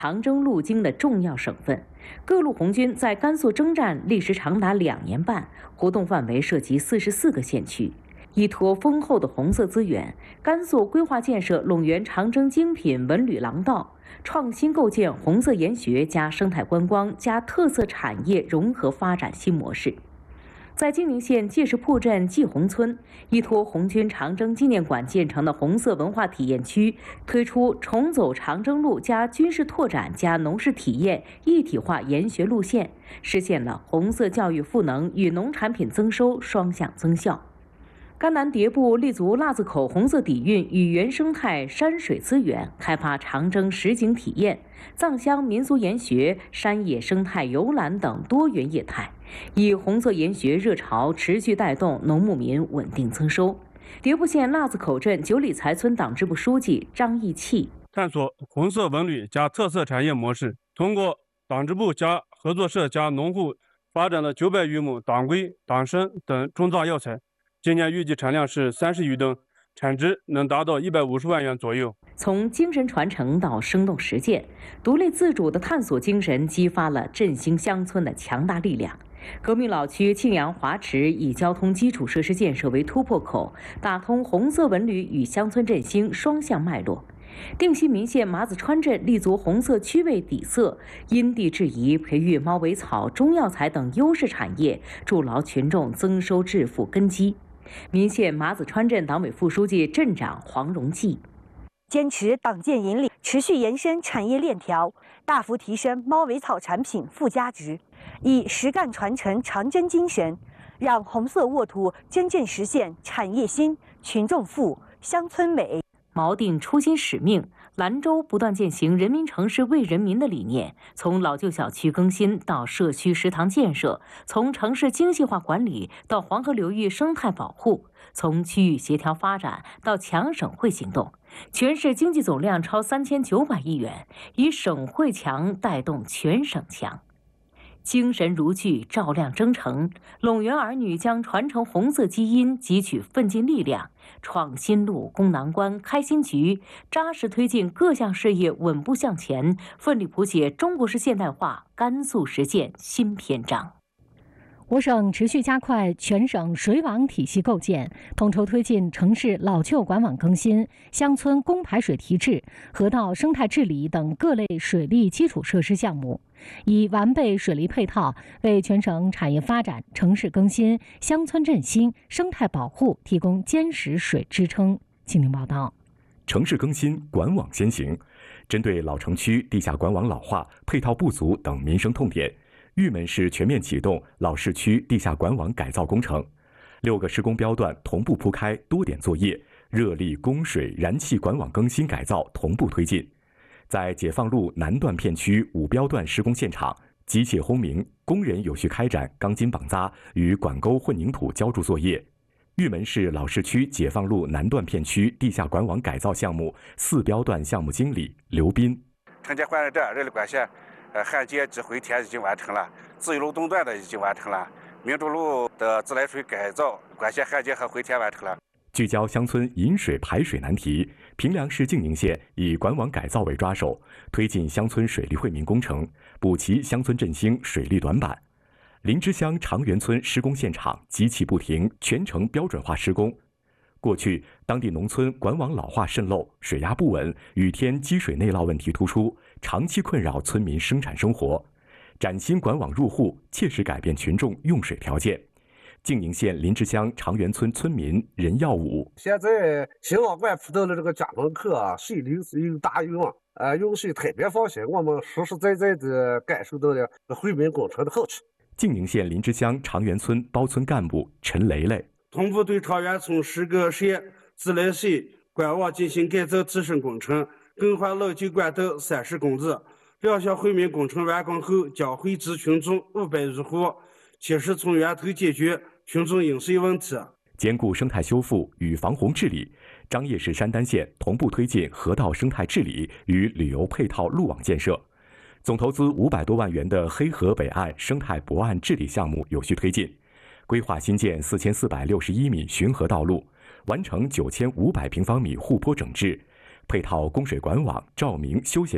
长征路经的重要省份。各路红军在甘肃征战历时长达2年半，活动范围涉及44个县区。依托丰厚的红色资源，甘肃规划建设陇源长征精品文旅廊道，创新构建红色研学加生态观光加特色产业融合发展新模式。在晋宁县界石铺镇季红村，依托红军长征纪念馆建成的红色文化体验区，推出重走长征路加军事拓展加农事体验一体化研学路线，实现了红色教育赋能与农产品增收双向增效。甘南迭部立足腊子口红色底蕴与原生态山水资源，开发长征实景体验、藏乡民俗研学、山野生态游览等多元业态，以红色研学热潮持续带动农牧民稳定增收。迭部县腊子口镇九里财村党支部书记张义气探索红色文旅加特色产业模式，通过党支部加合作社加农户发展了900余亩党规、党参等种藏药材。今年预计产量是30余吨，产值能达到150万元左右。 从精神传承到生动实践，独立自主的探索精神激发了振兴乡村的强大力量。革命老区庆阳华池以交通基础设施建设为突破口，打通红色文旅与乡村振兴双向脉络。定西岷县马子川镇立足红色区位底色，因地制宜培育猫尾草、中药材等优势产业，筑牢群众增收致富根基。岷县马子川镇党委副书记、镇长黄荣记坚持党建引领，持续延伸产业链条，大幅提升猫尾草产品附加值，以实干传承长征精神，让红色沃土真正实现产业兴、群众富、乡村美。 锚定初心使命，兰州不断践行人民城市为人民的理念，从老旧小区更新到社区食堂建设，从城市精细化管理到黄河流域生态保护，从区域协调发展到强省会行动，全市经济总量超3900亿元，以省会强带动全省强。精神如炬，照亮征程。陇源儿女将传承红色基因，汲取奋进力量，创新路、攻难关、开新局，扎实推进各项事业稳步向前，奋力谱写中国式现代化甘肃实践新篇章。 我省持续加快全省水网体系构建，统筹推进城市老旧管网更新、乡村供排水提质、河道生态治理等各类水利基础设施项目，以完备水利配套，为全省产业发展、城市更新、乡村振兴、生态保护提供坚实水支撑。请听报道。 城市更新，管网先行。针对老城区地下管网老化、配套不足等民生痛点，玉门市全面启动老市区地下管网改造工程，6个施工标段同步铺开，多点作业，热力、供水、燃气管网更新改造同步推进。在解放路南段片区5标段施工现场，机械轰鸣，工人有序开展钢筋绑扎与管沟混凝土浇筑作业。玉门市老市区解放路南段片区地下管网改造项目4标段项目经理刘斌： 承接换热站热力管线焊接及回填已经完成了，自由路东段的已经完成了，明珠路的自来水改造、管线焊接和回填完成了。 聚焦乡村饮水排水难题，平凉市晋宁县以管网改造为抓手，推进乡村水利惠民工程，补齐乡村振兴水利短板。林芝乡长源村施工现场机器不停，全程标准化施工。过去，当地农村管网老化渗漏、水压不稳、雨天积水内涝问题突出，长期困扰村民生产生活。崭新管网入户，切实改变群众用水条件。晋宁县林芝乡长源村村民任耀武： 现在新网管铺到了这个家门口啊，水流是又大又旺，用水特别放心，我们实实在在的感受到了惠民工程的好处。 晋宁县林芝乡长源村包村干部陈雷雷： 同步对长源村10个县自来水管网进行改造提升工程，更换老旧管道30公里。2项惠民工程完工后，将惠及群众500余户，切实从源头解决群众饮水问题。 兼顾生态修复与防洪治理，张掖市山丹县同步推进河道生态治理与旅游配套路网建设。总投资500多万元的黑河北岸生态博岸治理项目有序推进，规划新建4461米巡河道路，完成9500平方米护坡整治，配套供水管网、照明、休闲